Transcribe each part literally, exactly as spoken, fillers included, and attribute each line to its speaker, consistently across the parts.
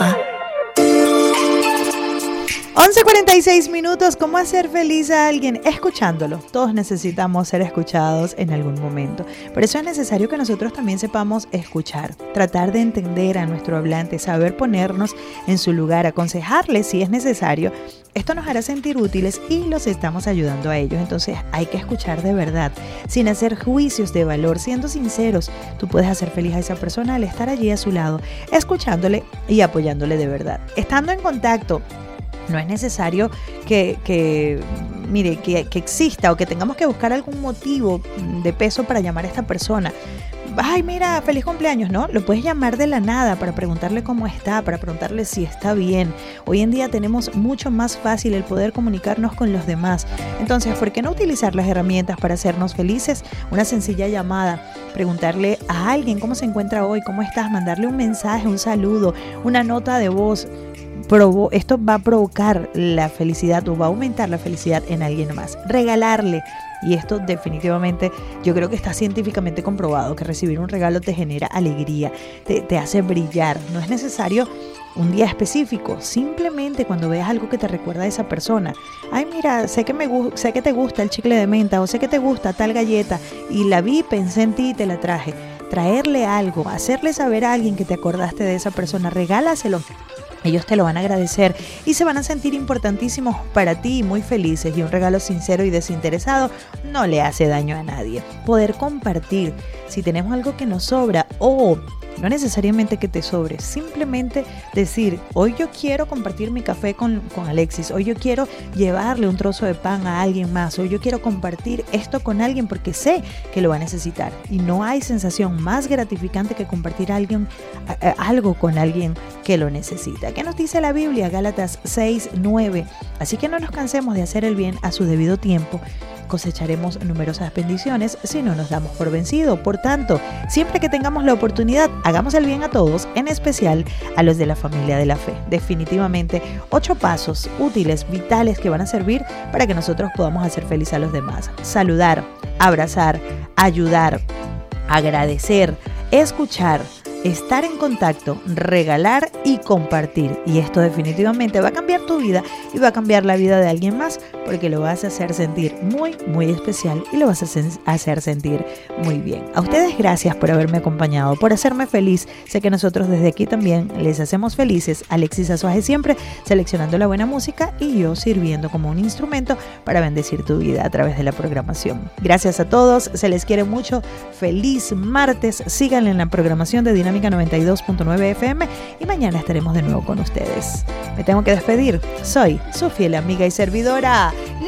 Speaker 1: once cuarenta y seis minutos. ¿Cómo hacer feliz a alguien? Escuchándolo. Todos necesitamos ser escuchados en algún momento. Por eso es necesario que nosotros también sepamos escuchar, tratar de entender a nuestro hablante, saber ponernos en su lugar, aconsejarle si es necesario. Esto nos hará sentir útiles y los estamos ayudando a ellos. Entonces hay que escuchar de verdad, sin hacer juicios de valor, siendo sinceros. Tú puedes hacer feliz a esa persona al estar allí a su lado, escuchándole y apoyándole de verdad. Estando en contacto, no es necesario que, que mire, que, que exista o que tengamos que buscar algún motivo de peso para llamar a esta persona. Ay, mira, feliz cumpleaños, ¿no? Lo puedes llamar de la nada para preguntarle cómo está, para preguntarle si está bien. Hoy en día tenemos mucho más fácil el poder comunicarnos con los demás. Entonces, ¿por qué no utilizar las herramientas para hacernos felices? Una sencilla llamada, preguntarle a alguien cómo se encuentra hoy, cómo estás, mandarle un mensaje, un saludo, una nota de voz. Provo- esto va a provocar la felicidad o va a aumentar la felicidad en alguien más. Regalarle, y esto definitivamente yo creo que está científicamente comprobado, que recibir un regalo te genera alegría, te, te hace brillar. No es necesario un día específico, simplemente cuando veas algo que te recuerda a esa persona. Ay, mira, sé que, me gu- sé que te gusta el chicle de menta o sé que te gusta tal galleta y la vi, pensé en ti y te la traje. Traerle algo, hacerle saber a alguien que te acordaste de esa persona, regálaselo. Ellos te lo van a agradecer y se van a sentir importantísimos para ti y muy felices. Y un regalo sincero y desinteresado no le hace daño a nadie. Poder compartir. Si tenemos algo que nos sobra o no necesariamente que te sobre, simplemente decir, hoy yo quiero compartir mi café con, con Alexis, hoy yo quiero llevarle un trozo de pan a alguien más, hoy yo quiero compartir esto con alguien porque sé que lo va a necesitar. Y no hay sensación más gratificante que compartir a alguien, a, a, algo con alguien que lo necesita. ¿Qué nos dice la Biblia? Gálatas seis nueve. Así que no nos cansemos de hacer el bien a su debido tiempo. Cosecharemos numerosas bendiciones si no nos damos por vencido. Por tanto, siempre que tengamos la oportunidad, hagamos el bien a todos, en especial a los de la familia de la fe. Definitivamente, ocho pasos útiles, vitales, que van a servir para que nosotros podamos hacer feliz a los demás. Saludar, abrazar, ayudar, agradecer, escuchar, estar en contacto, regalar y compartir. Y esto definitivamente va a cambiar tu vida y va a cambiar la vida de alguien más, porque lo vas a hacer sentir muy, muy especial y lo vas a sen- hacer sentir muy bien. A ustedes gracias por haberme acompañado, por hacerme feliz. Sé que nosotros desde aquí también les hacemos felices. Alexis Azuaje siempre seleccionando la buena música y yo sirviendo como un instrumento para bendecir tu vida a través de la programación. Gracias a todos, se les quiere mucho. Feliz martes. Síganle en la programación de Dinámica noventa y dos punto nueve F M y mañana estaremos de nuevo con ustedes. Me tengo que despedir. Soy su fiel amiga y servidora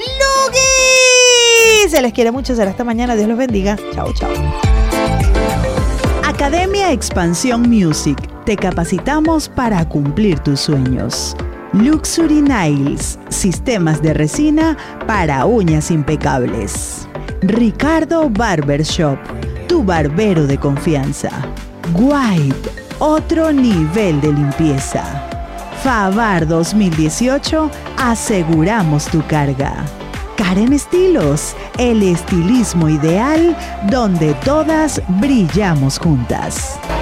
Speaker 1: Lugi. Se les quiere mucho. Será hasta mañana. Dios los bendiga. Chao, chao.
Speaker 2: Academia Expansión Music. Te capacitamos para cumplir tus sueños. Luxury Nails. Sistemas de resina para uñas impecables. Ricardo Barbershop. Tu barbero de confianza. White. Otro nivel de limpieza. Favar dos mil dieciocho, aseguramos tu carga. Karen Estilos, el estilismo ideal donde todas brillamos juntas.